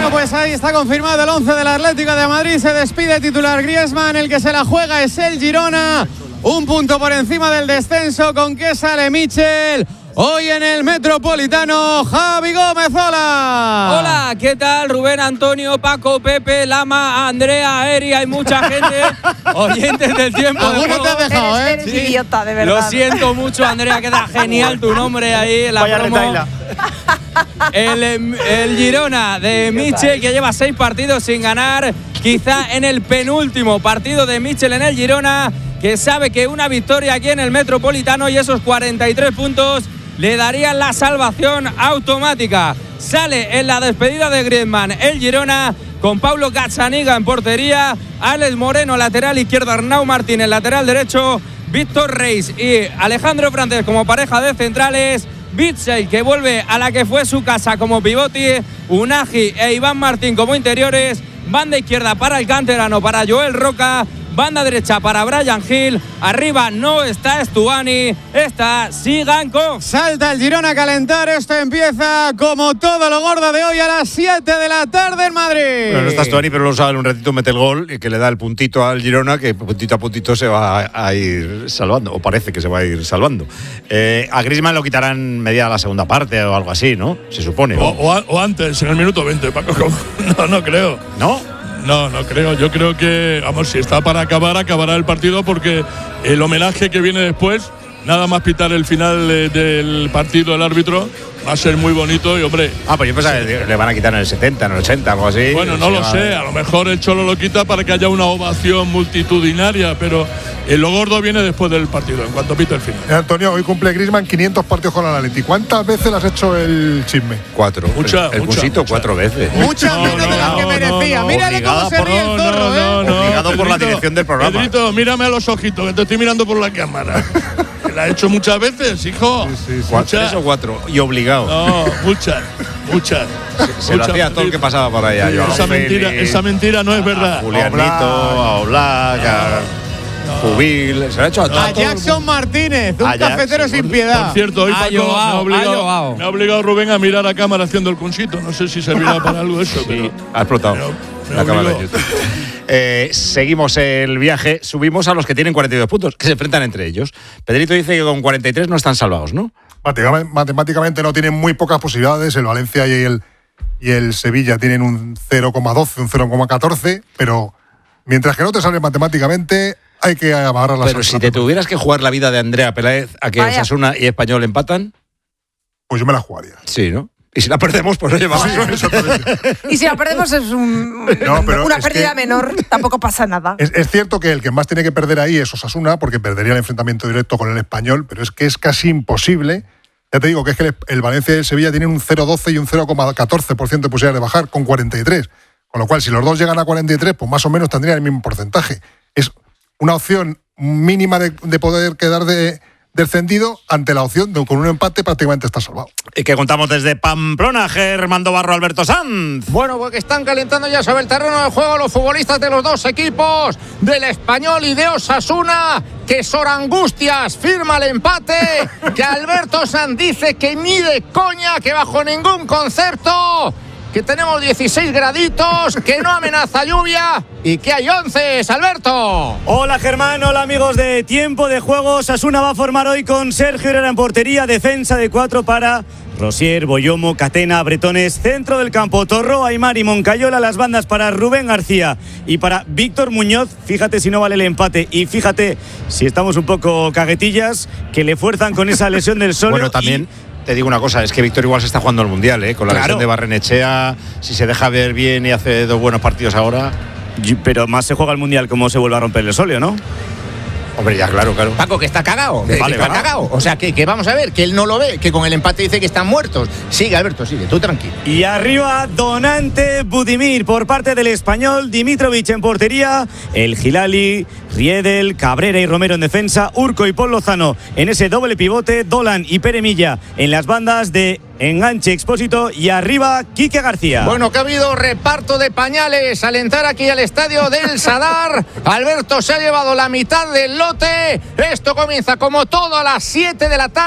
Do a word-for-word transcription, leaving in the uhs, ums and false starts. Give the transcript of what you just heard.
Bueno, pues ahí está confirmado el once del Atlético de Madrid. Se despide titular Griezmann. El que se la juega es el Girona. Un punto por encima del descenso. ¿Con qué sale Michel? Hoy en el Metropolitano, Javi Gómez, hola. Hola, ¿qué tal? Rubén, Antonio, Paco, Pepe, Lama, Andrea, Eri, hay mucha gente, oyentes del tiempo de juego. Te has dejado, ¿eh? Eres, eres sí. idiota, de verdad. Lo siento mucho, Andrea, queda genial tu nombre ahí en la Vaya promo. El, el Girona de Michel, que lleva seis partidos sin ganar, quizá en el penúltimo partido de Michel en el Girona, que sabe que una victoria aquí en el Metropolitano y esos cuarenta y tres puntos le darían la salvación automática. Sale en la despedida de Griezmann el Girona con Pablo Gazzaniga en portería, Alex Moreno lateral izquierdo, Arnau Martínez lateral derecho, Víctor Reis y Alejandro Francés como pareja de centrales, Bitzel que vuelve a la que fue su casa como pivote, Unagi e Iván Martín como interiores, banda izquierda para el canterano, para Joel Roca, banda derecha para Brian Hill, arriba no está Stuani, está Sigankov. Salta el Girona a calentar, esto empieza como todo lo gordo de hoy a las siete de la tarde en Madrid. Bueno, no está Stuani, pero lo sabe, un ratito mete el gol y que le da el puntito al Girona, que puntito a puntito se va a, a ir salvando, o parece que se va a ir salvando. Eh, a Griezmann lo quitarán media la segunda parte o algo así, ¿no? Se supone. O, o, o antes, en el minuto veinte, Paco. No, no creo. ¿No? No, no creo. Yo creo que, vamos, si está para acabar, acabará el partido, porque el homenaje que viene después, nada más pitar el final eh, del partido el árbitro, va a ser muy bonito y, hombre… Ah, pues yo pensaba que le van a quitar en el setenta, en el ochenta, algo así. Bueno, no lo sé. A lo mejor el Cholo lo quita para que haya una ovación multitudinaria, pero el lo gordo viene después del partido, en cuanto pita el final. Eh, Antonio, hoy cumple Griezmann quinientos partidos con el Atleti. ¿Cuántas veces le has hecho el chisme? Cuatro. Mucha, el, el mucha, Cusito, mucha. cuatro veces. Muchas No, menos no, de las que no, merecía. no, no. Mírale cómo se Obligada ríe el por- zorro, no, ¿eh? no, no. Obligado por la Pedrito, dirección del programa. Pedrito, mírame a los ojitos, que te estoy mirando por la cámara. La he hecho muchas veces, hijo. Cuatro, Muchas. tres o cuatro. Y obligado. No, muchas, muchas. Se lo hacía a todo el que pasaba por allá. Yo, Esa mentira, esa mentira no es verdad. A Julianito, a Oblak, a Jubil. Se lo ha hecho a A todos. Jackson Martínez, un A Jackson, cafetero por- sin piedad. Por cierto, hoy Ha Paco me, ha llorado, ha obligado, llorado. me ha obligado Rubén a mirar a cámara haciendo el consito. No sé si servirá para algo eso, pero… Ha explotado Pero- me la cámara de obligó. YouTube. Eh, seguimos el viaje. Subimos a los que tienen cuarenta y dos puntos, que se enfrentan entre ellos. Pedrito dice que con cuarenta y tres no están salvados, ¿no? Matemáticamente, matemáticamente no tienen muy pocas posibilidades. El Valencia y el, y el Sevilla tienen un cero coma doce, un cero coma catorce, pero mientras que no te sale matemáticamente, hay que agarrar las Pero si te tuvieras que jugar la vida de Andrea Peláez a que Vaya. Osasuna y Español empatan, Pues yo me la jugaría. sí, ¿no? Y si la perdemos, pues oye, vamos. Y si la perdemos es un, No, pero una es pérdida que- menor, tampoco pasa nada. Es, es cierto que el que más tiene que perder ahí es Osasuna, porque perdería el enfrentamiento directo con el Español, pero es que es casi imposible. Ya te digo que es que el, el Valencia y el Sevilla tienen un cero coma doce y un cero coma catorce por ciento de posibilidad de bajar con cuarenta y tres. Con lo cual, si los dos llegan a cuarenta y tres, pues más o menos tendrían el mismo porcentaje. Es una opción mínima de, de poder quedar de, descendido ante la opción de con un empate prácticamente está salvado. Y que contamos desde Pamplona, Germando Barro, Alberto Sanz. Bueno, porque están calentando ya sobre el terreno de juego los futbolistas de los dos equipos, del Español y de Osasuna, que Sorangustias firma el empate, que Alberto Sanz dice que ni de coña, que bajo ningún concepto, que tenemos dieciséis graditos, que no amenaza lluvia y que hay once, Alberto. Hola Germán, hola amigos de Tiempo de Juego. Osasuna va a formar hoy con Sergio Herrera en portería, defensa de cuatro para Rosier, Boyomo, Catena, Bretones, centro del campo, Torró, Aimar y Moncayola, las bandas para Rubén García y para Víctor Muñoz. Fíjate si no vale el empate y fíjate si estamos un poco caguetillas, que le fuerzan con esa lesión del sol. Bueno, también… Te digo una cosa, es que Víctor igual se está jugando al Mundial, ¿eh? Con la Claro. lesión de Barrenechea, si se deja ver bien y hace dos buenos partidos ahora… Pero más se juega el Mundial como se vuelve a romper el solio, ¿no? Hombre, ya, claro, claro. Paco, que está cagado, que, Vale, que está vale. cagado. O sea, que, que vamos a ver, que él no lo ve, que con el empate dice que están muertos. Sigue, Alberto, sigue, tú tranquilo. Y arriba, Donante Budimir por parte del Español, Dimitrovic en portería, el Gilali, Riedel, Cabrera y Romero en defensa, Urco y Paul Lozano en ese doble pivote, Dolan y Pere Milla en las bandas de enganche Expósito y arriba, Quique García. Bueno, que ha habido reparto de pañales al entrar aquí al estadio del Sadar. Alberto se ha llevado la mitad del lote. Esto comienza como todo a las siete de la tarde.